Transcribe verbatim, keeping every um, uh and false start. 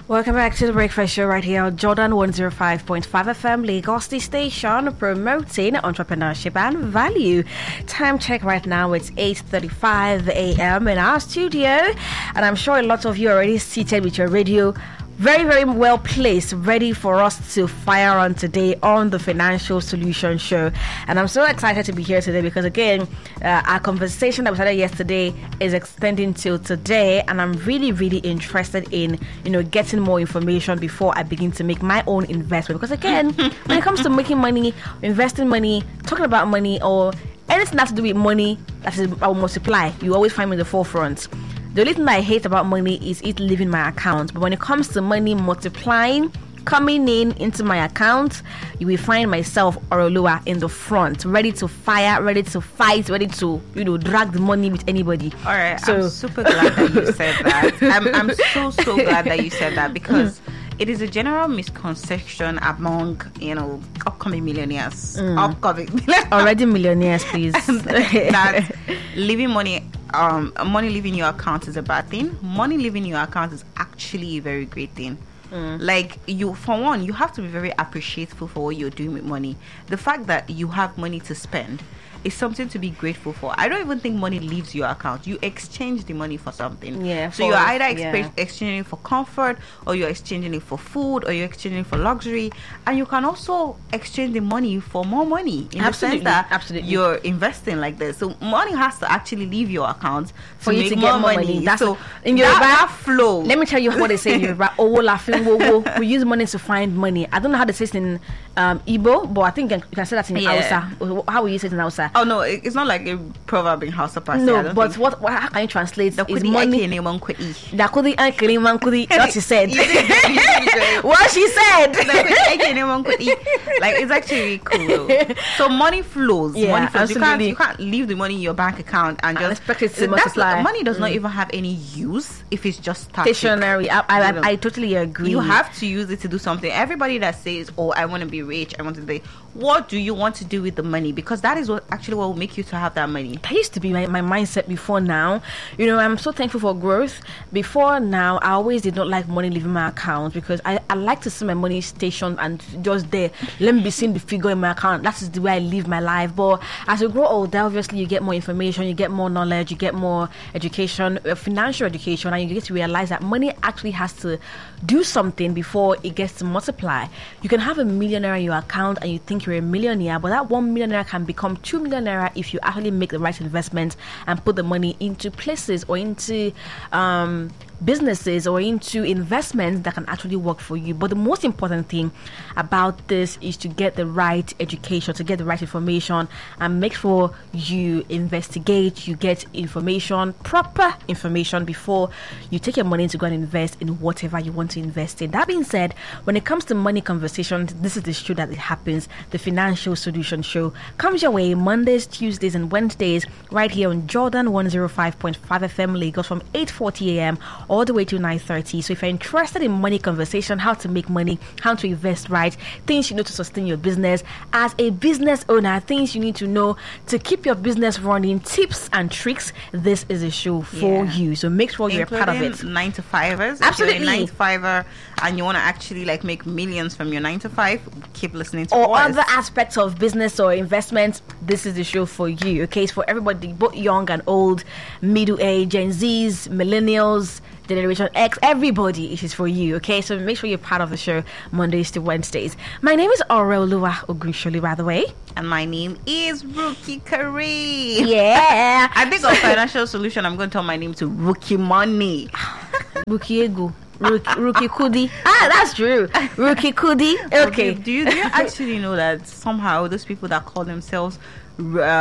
Welcome back to the Breakfast Show right here on Jordan one oh five point five F M, Lagos, the station promoting entrepreneurship and value. Time check right now, it's eight thirty-five a.m. in our studio, and I'm sure a lot of you are already seated with your radio very, very well placed, ready for us to fire on today on the Financial Solution Show. And I'm so excited to be here today because, again, uh, our conversation that we started yesterday is extending till today, and I'm really, really interested in, you know, getting more information before I begin to make my own investment. Because, again, when it comes to making money, investing money, talking about money, or anything that has to do with money that is will multiply, you always find me in the forefront. The only thing I hate about money is it leaving my account. But when it comes to money multiplying, coming in into my account, you will find myself, Orolua, in the front, ready to fire, ready to fight, ready to, you know, drag the money with anybody. All right, so I'm super glad that you said that. I'm, I'm so, so glad that you said that because it is a general misconception among, you know, upcoming millionaires. Mm. Upcoming millionaires. Already millionaires, please. That leaving money Um, money leaving your account is a bad thing. Money leaving your account is actually a very great thing. Mm. Like, you, for one, you have to be very appreciative for what you're doing with money. The fact that you have money to spend is something to be grateful for. I don't even think money leaves your account. You exchange the money for something. Yeah. So for, you're either exp- yeah. exchanging it for comfort, or you're exchanging it for food, or you're exchanging it for luxury. And you can also exchange the money for more money. In absolutely. the sense that absolutely. you're investing like this. So money has to actually leave your account for to you make to more get more money. money. That's so in Yoruba, that, that flow. Let me tell you what they say in Yoruba. Owo laughing, wo wo. We use money to find money. I don't know how they say it in um, Igbo, but I think you can say that in yeah. Hausa. How will you say it in Hausa? Oh no, it, it's not like a proverb in Hausa per se. No, but what, what? How can you translate? The is money? The kudi ankele man kudi. What she said. What she said. Like, it's actually really cool. Though. So money flows. Yeah, money flows. You can't, absolutely. you can't leave the money in your bank account and just expect it to that's multiply. Not, money does mm. not even have any use if it's just static. Stationary. I, I, I, I totally agree. You have to use it to do something. Everybody that says, "Oh, I want to be rich, I want to be," what do you want to do with the money? Because that is what actually what will make you to have that money. That used to be my, my mindset before now. You know, I'm so thankful for growth. Before now, I always did not like money leaving my account because I, I like to see my money stationed and just there. Let me be seeing the figure in my account. That is the way I live my life. But as you grow older, obviously you get more information, you get more knowledge, you get more education, uh, financial education, and you get to realize that money actually has to do something before it gets to multiply. You can have a millionaire in your account and you think you're a millionaire, but that one millionaire can become two millionaire if you actually make the right investment and put the money into places or into um, businesses or into investments that can actually work for you. But the most important thing about this is to get the right education, to get the right information, and make sure you investigate, you get information, proper information before you take your money to go and invest in whatever you want to invest in. That being said, when it comes to money conversations, this is the show that it happens. The Financial Solution Show comes your way Mondays, Tuesdays, and Wednesdays right here on Jordan one oh five point five F M Lagos from eight forty a.m. all the way to nine thirty. So if you're interested in money conversation, how to make money, how to invest right, things you know to sustain your business as a business owner, things you need to know to keep your business running, tips and tricks, this is a show for yeah. you. So make sure you're Including part of it. Nine to fivers. Absolutely. If you're a nine to fiver and you want to actually like make millions from your nine to five, keep listening to or us. other aspects of business or investment, this is the show for you. Okay, it's for everybody, both young and old, middle age, Gen Zs, millennials, Generation X, everybody. It is for you. Okay, so make sure you're part of the show Mondays to Wednesdays. My name is Orolua Ogunsholi, by the way, and my name is Rookie Kareem. Yeah. I think on Financial Solution, I'm going to turn my name to Rookie Money. Rookie Ego. Rookie, Rookie Kudi. Ah, that's true. Rookie Kudi. Okay. Do you, do you actually know that somehow those people that call themselves uh,